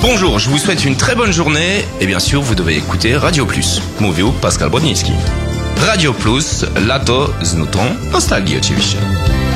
Bonjour, je vous souhaite une très bonne journée et bien sûr vous devez écouter Radio Plus. Mówił Pascal Bodnicki. Radio Plus, lato z nutą nostalgii oczywiście.